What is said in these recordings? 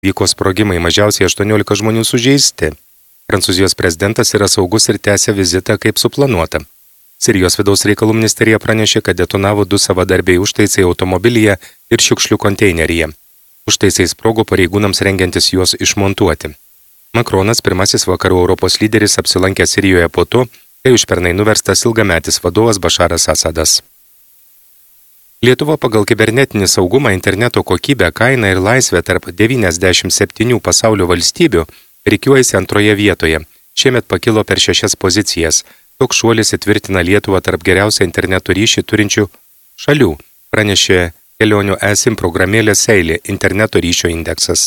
Vyko sprogimai, mažiausiai 18 žmonių sužeisti. Prancūzijos prezidentas yra saugus ir tęsia vizitą kaip suplanuota. Sirijos vidaus reikalų ministerija pranešė, kad detonavo 2 savadarbiai užtaisai automobilyje ir šiukšlių konteineryje. Užtaisai sprogo pareigūnams rengiantis juos išmontuoti. Makronas, pirmasis vakarų Europos lyderis, apsilankė Sirijoje po to, kai užpernai nuverstas ilgametis vadovas Bašaras Asadas. Lietuva pagal kibernetinį saugumą, interneto kokybę, kainą ir laisvę tarp 97 pasaulio valstybių rikiuojasi antroje vietoje. Šiemet pakilo per 6 pozicijas. Toks šuolis įtvirtina Lietuvą tarp geriausią interneto ryšį turinčių šalių, pranešė kelionių eSIM programėlė Seilė interneto ryšio indeksas.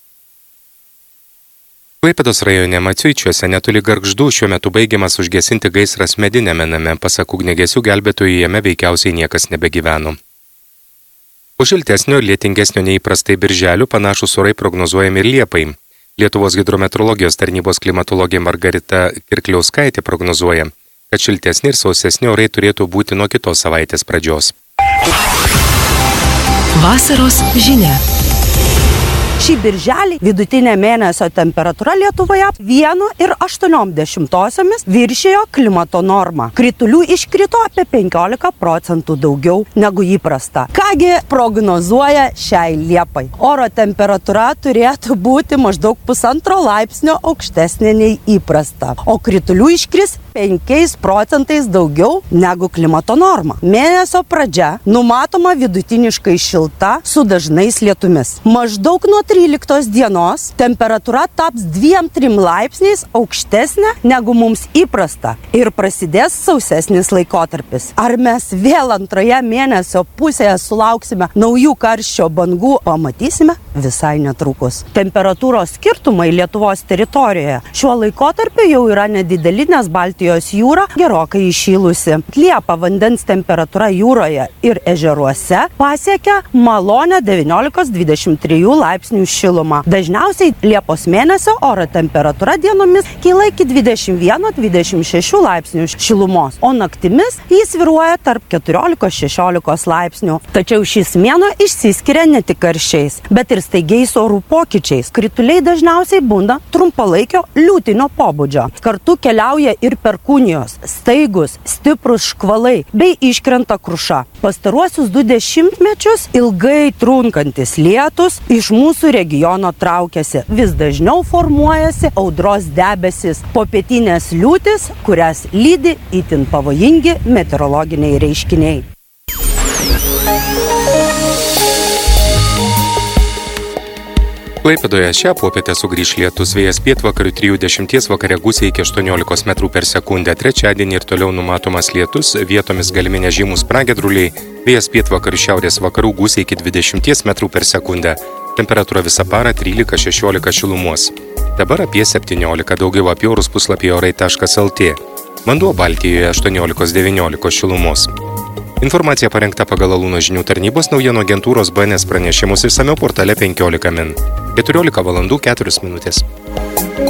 Klaipėdos rajone Maciuičiuose netoli Gargždų šiuo metu baigiamas užgesinti gaisras mediniame name, pasak ugniagesių gelbėtojų jame veikiausiai niekas nebegyveno. Po šiltesnio ir lietingesnio neįprastai birželio panašūs orai prognozuojami ir Liepai. Lietuvos hidrometeorologijos tarnybos klimatologė Margarita Kirkliauskaitė prognozuoja, kad šiltesni ir sausesni orai turėtų būti nuo kitos savaitės pradžios. Vasaros žinia. Šį birželį vidutinė mėnesio temperatūra Lietuvoje 1,8 viršijo klimato normą. Kritulių iškrito apie 15% daugiau negu įprasta. Kągi prognozuoja šiai Liepai? Oro temperatūra turėtų būti maždaug 1,5 laipsnio aukštesnė nei įprasta, o kritulių iškris 5% daugiau negu klimato norma. Mėnesio pradžia numatoma vidutiniškai šilta su dažnais lietumis. Maždaug nuo 13 dienos temperatūra taps 2-3 laipsniais aukštesnė negu mums įprasta ir prasidės sausesnis laikotarpis. Ar mes vėl antroje mėnesio pusėje sulauksime naujų karščio bangų, pamatysime visai netrukus. Temperatūros skirtumai Lietuvos teritorijoje šiuo laikotarpiu jau yra nedideli, nes Baltijos jūra gerokai įšilusi. Liepą vandens temperatūra jūroje ir ežeruose pasiekia malonę 19-23 laipsnių šilumą. Dažniausiai Liepos mėnesio oro temperatūra dienomis kyla iki 21-26 laipsnių šilumos, o naktimis jis svyruoja tarp 14-16 laipsnių. Tačiau šis mėnuo išsiskiria ne tik karščiais, bet ir staigiais orų pokyčiais. Krituliai dažniausiai būna trumpalaikio liūtinio pobūdžio. Kartu keliauja ir perkūnijos, staigus, stiprus škvalai bei iškrenta kruša. Pastaruosius 2 dešimtmečius ilgai trunkantis lietus iš mūsų regiono traukiasi. Vis dažniau formuojasi audros debesis, popietinės liūtys, kurias lydi itin pavojingi meteorologiniai reiškiniai. Klaipėdoje šią popietę sugrįš lietus, vėjas pietvakarių 3-10 vakare gūsiai iki 18 metrų per sekundę. Trečiadienį ir toliau numatomas lietus, vietomis galimi nežymūs pragiedruliai, vėjas pietvakarių šiaurės vakarų gūsiai iki 20 metrų per sekundę. Temperatūra visą parą 13-16 šilumos. Dabar apie 17, daugiau apie orus puslapyje orai.lt. Vanduo Baltijoje 18-19 šilumos. Informacija parengta pagal Alūno žinių tarnybos naujienų agentūros BNS pranešimus išsamiau portale 15 min. 14 valandų 4 minutės.